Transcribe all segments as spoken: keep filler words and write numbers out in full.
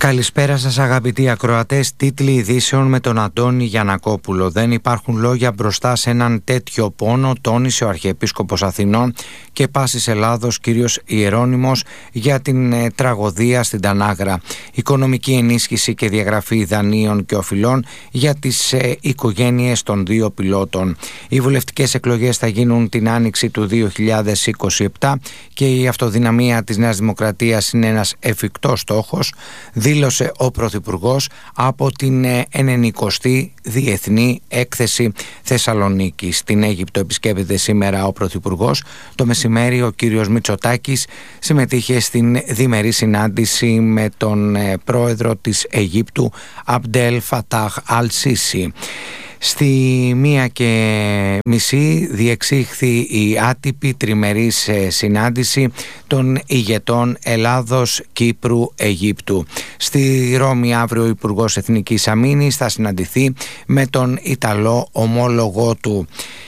Καλησπέρα σας αγαπητοί ακροατές, τίτλοι ειδήσεων με τον Αντώνη Γιαννακόπουλο. Δεν υπάρχουν λόγια μπροστά σε έναν τέτοιο πόνο, τόνισε ο Αρχιεπίσκοπος Αθηνών και Πάσης Ελλάδος κύριος Ιερώνυμος για την ε, τραγωδία στην Τανάγρα. Οικονομική ενίσχυση και διαγραφή δανείων και οφειλών για τις ε, οικογένειες των δύο πιλότων. Οι βουλευτικές εκλογές θα γίνουν την άνοιξη του δύο χιλιάδες είκοσι επτά και η αυτοδυναμία της Νέας Δημοκρατίας είναι ένας εφικτός στόχος, δήλωσε ο Πρωθυπουργός από την ενενηκοστή Διεθνή Έκθεση Θεσσαλονίκη. Στην Αίγυπτο επισκέπτεται σήμερα ο Πρωθυπουργός. Το μεσημέρι ο κύριος Μητσοτάκης συμμετείχε στην διμερή συνάντηση με τον πρόεδρο της Αιγύπτου Αμπντέλ Φατάχ Αλ Σίσι. Στη μία και μισή διεξήχθη η άτυπη τριμερής συνάντηση των ηγετών Ελλάδος, Κύπρου, Αιγύπτου. Στη Ρώμη αύριο ο Υπουργός Εθνικής Αμήνης θα συναντηθεί με τον Ιταλό ομόλογό του.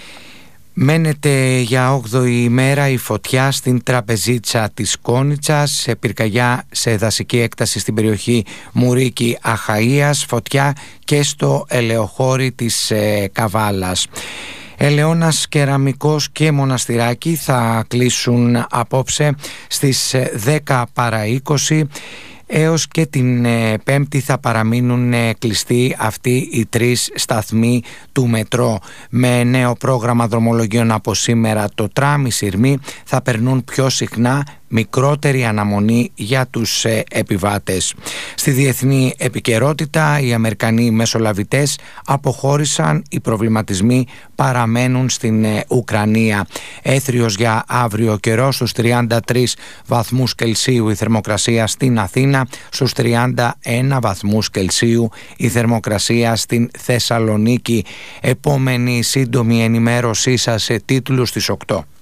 Μένεται για όγδοη ημέρα η φωτιά στην τραπεζίτσα της Κόνιτσας, σε πυρκαγιά σε δασική έκταση στην περιοχή Μουρίκη Αχαΐας, φωτιά και στο ελαιοχώρι της ε, Καβάλας. Ελαιώνας, Κεραμικός και Μοναστηράκι θα κλείσουν απόψε στις δέκα παρά είκοσι. Έως και την ε, Πέμπτη θα παραμείνουν ε, κλειστοί αυτοί οι τρεις σταθμοί του μετρό. Με νέο πρόγραμμα δρομολογίων από σήμερα, το τραμ, οι σειρμοί θα περνούν πιο συχνά, μικρότερη αναμονή για τους ε, επιβάτες. Στη διεθνή επικαιρότητα, οι Αμερικανοί μεσολαβητές αποχώρησαν, οι προβληματισμοί παραμένουν στην ε, Ουκρανία. Έθριος για αύριο καιρό, στους τριάντα τρεις βαθμούς Κελσίου η θερμοκρασία στην Αθήνα, στους τριάντα ένα βαθμούς Κελσίου η θερμοκρασία στην Θεσσαλονίκη. Επόμενη σύντομη ενημέρωσή σας σε τίτλους στις οκτώ.